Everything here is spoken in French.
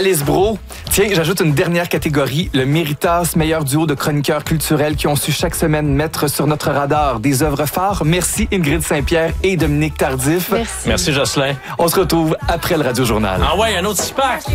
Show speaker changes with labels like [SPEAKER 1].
[SPEAKER 1] Alice Brault. Tiens, j'ajoute une dernière catégorie, le Méritas, meilleur duo de chroniqueurs culturels qui ont su chaque semaine mettre sur notre radar des œuvres phares. Merci Ingrid Saint-Pierre et Dominique Tardif.
[SPEAKER 2] Merci Jocelyn.
[SPEAKER 1] On se retrouve après le Radio Journal.
[SPEAKER 2] Ah ouais, un autre six-pack.